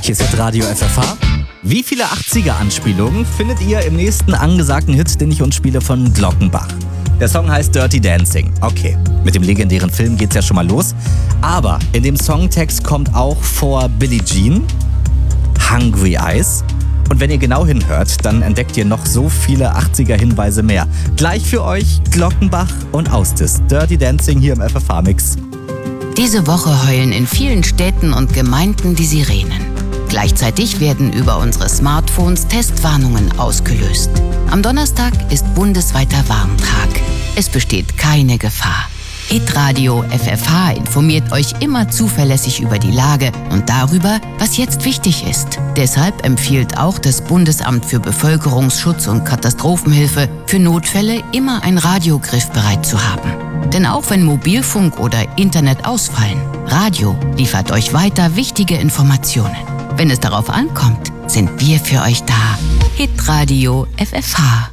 Hier ist jetzt Radio FFH. Wie viele 80er-Anspielungen findet ihr im nächsten angesagten Hit, den ich uns spiele, von Glockenbach? Der Song heißt Dirty Dancing. Okay, mit dem legendären Film geht's ja schon mal los. Aber in dem Songtext kommt auch vor Billie Jean, Hungry Eyes. Und wenn ihr genau hinhört, dann entdeckt ihr noch so viele 80er-Hinweise mehr. Gleich für euch Glockenbach und Austis. Dirty Dancing hier im FFH-Mix. Diese Woche heulen in vielen Städten und Gemeinden die Sirenen. Gleichzeitig werden über unsere Smartphones Testwarnungen ausgelöst. Am Donnerstag ist bundesweiter Warntag. Es besteht keine Gefahr. Hitradio FFH informiert euch immer zuverlässig über die Lage und darüber, was jetzt wichtig ist. Deshalb empfiehlt auch das Bundesamt für Bevölkerungsschutz und Katastrophenhilfe, für Notfälle immer ein Radio griffbereit zu haben. Denn auch wenn Mobilfunk oder Internet ausfallen, Radio liefert euch weiter wichtige Informationen. Wenn es darauf ankommt, sind wir für euch da. Hitradio FFH.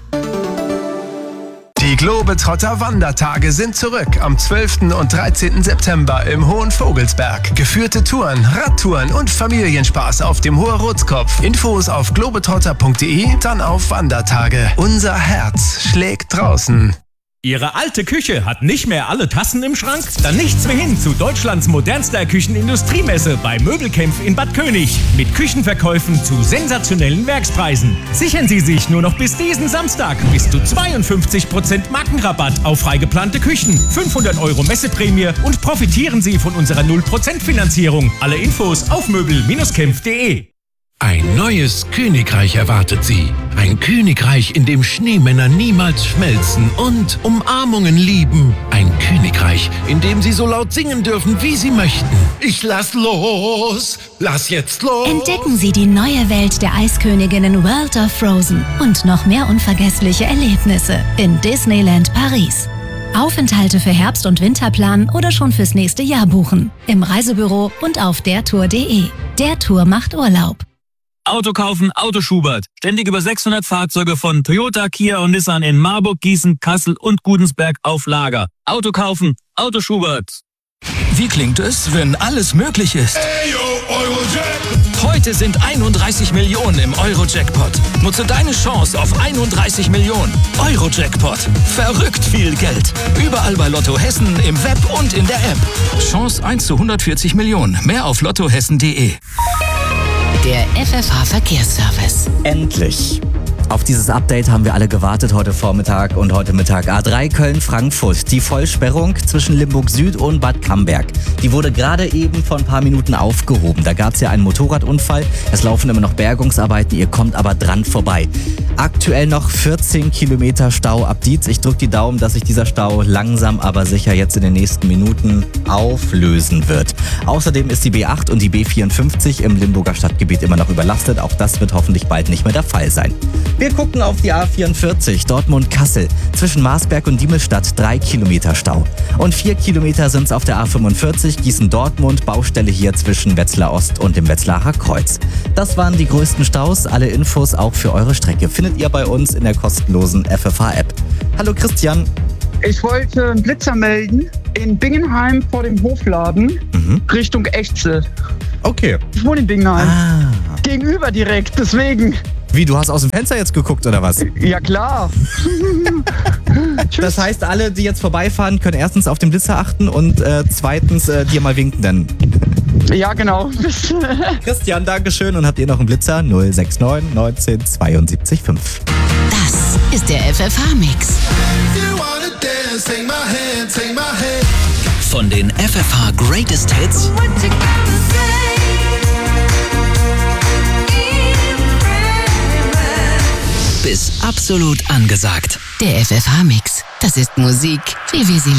Die Globetrotter Wandertage sind zurück am 12. und 13. September im Hohen Vogelsberg. Geführte Touren, Radtouren und Familienspaß auf dem Hoher Rotskopf. Infos auf globetrotter.de, dann auf Wandertage. Unser Herz schlägt draußen. Ihre alte Küche hat nicht mehr alle Tassen im Schrank? Dann nichts mehr hin zu Deutschlands modernster Küchenindustriemesse bei Möbelkämpf in Bad König. Mit Küchenverkäufen zu sensationellen Werkspreisen. Sichern Sie sich nur noch bis diesen Samstag bis zu 52% Markenrabatt auf freigeplante Küchen, 500 € Messeprämie und profitieren Sie von unserer 0% Finanzierung. Alle Infos auf möbel-kämpf.de. Ein neues Königreich erwartet Sie. Ein Königreich, in dem Schneemänner niemals schmelzen und Umarmungen lieben. Ein Königreich, in dem Sie so laut singen dürfen, wie Sie möchten. Ich lass los! Lass jetzt los! Entdecken Sie die neue Welt der Eisköniginnen World of Frozen und noch mehr unvergessliche Erlebnisse in Disneyland Paris. Aufenthalte für Herbst- und Winter planen oder schon fürs nächste Jahr buchen. Im Reisebüro und auf dertour.de. Der Tour macht Urlaub. Auto kaufen, Auto Schubert. Ständig über 600 Fahrzeuge von Toyota, Kia und Nissan in Marburg, Gießen, Kassel und Gudensberg auf Lager. Auto kaufen, Auto Schubert. Wie klingt es, wenn alles möglich ist? Heute sind 31 Millionen im Euro-Jackpot. Nutze deine Chance auf 31 Millionen. Euro-Jackpot. Verrückt viel Geld. Überall bei Lotto Hessen, im Web und in der App. Chance 1 zu 140 Millionen. Mehr auf lottohessen.de. Der FFH Verkehrsservice. Endlich. Auf dieses Update haben wir alle gewartet heute Vormittag und heute Mittag. A3 Köln-Frankfurt. Die Vollsperrung zwischen Limburg Süd und Bad Camberg. Die wurde gerade eben vor ein paar Minuten aufgehoben. Da gab es ja einen Motorradunfall. Es laufen immer noch Bergungsarbeiten. Ihr kommt aber dran vorbei. Aktuell noch 14 Kilometer Stau ab Dietz. Ich drücke die Daumen, dass sich dieser Stau langsam aber sicher jetzt in den nächsten Minuten auflösen wird. Außerdem ist die B8 und die B54 im Limburger Stadtgebiet immer noch überlastet. Auch das wird hoffentlich bald nicht mehr der Fall sein. Wir gucken auf die A44 Dortmund-Kassel. Zwischen Marsberg und Diemelstadt 3 Kilometer Stau. Und 4 Kilometer sind es auf der A45 Gießen-Dortmund, Baustelle hier zwischen Wetzlar Ost und dem Wetzlarer Kreuz. Das waren die größten Staus. Alle Infos auch für eure Strecke findet ihr bei uns in der kostenlosen FFH-App. Hallo Christian. Ich wollte einen Blitzer melden in Bingenheim vor dem Hofladen Richtung Echzel. Okay. Ich wohne in Bingenheim. Gegenüber direkt, deswegen. Wie, du hast aus dem Fenster jetzt geguckt, oder was? Ja, klar. Das heißt, alle, die jetzt vorbeifahren, können erstens auf den Blitzer achten und zweitens dir mal winken dann. Ja, genau. Christian, Dankeschön. Und habt ihr noch einen Blitzer? 069 19 72 5. Das ist der FFH-Mix. Von den FFH Greatest Hits bis absolut angesagt. Der FFH-Mix. Das ist Musik, wie wir sie